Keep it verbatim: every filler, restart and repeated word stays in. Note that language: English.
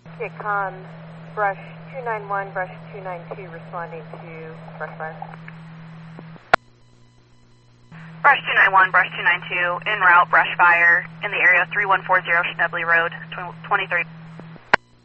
Kicom, brush two nine one, brush two nine two, responding to brush fire. Brush two nine one, brush two nine two, en route, brush fire, in the area three one four zero Schnebley Road, twenty-three.